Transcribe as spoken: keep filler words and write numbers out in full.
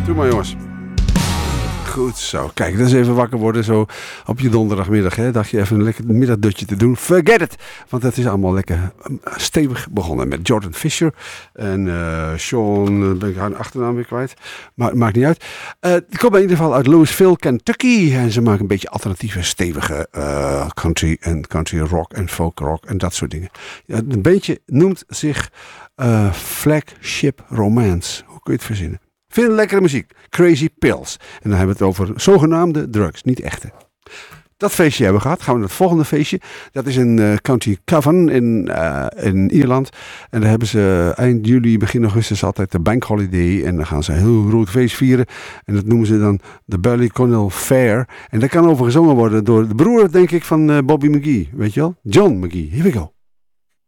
Doe maar, jongens. Goed zo. Kijk, dat is even wakker worden zo op je donderdagmiddag. Hè? Dacht je even een lekker middagdutje te doen. Forget it! Want het is allemaal lekker stevig begonnen met Jordan Fisher. En uh, Sean, ben ik haar achternaam weer kwijt. Maar het maakt niet uit. Uh, die komt in ieder geval uit Louisville, Kentucky. En ze maken een beetje alternatieve, stevige uh, country en country rock en folk rock en dat soort dingen. Ja, een beetje noemt zich uh, Flagship Romance. Hoe kun je het verzinnen? Veel lekkere muziek. Crazy Pills. En dan hebben we het over zogenaamde drugs, niet echte. Dat feestje hebben we gehad. Gaan we naar het volgende feestje. Dat is in uh, County Cavan in, uh, in Ierland. En daar hebben ze eind juli, begin augustus altijd de Bank Holiday. En dan gaan ze een heel groot feest vieren. En dat noemen ze dan de Ballyconnell Fair. En dat kan over gezongen worden door de broer, denk ik, van uh, Bobby McGee. Weet je wel? John McGee. Here we go.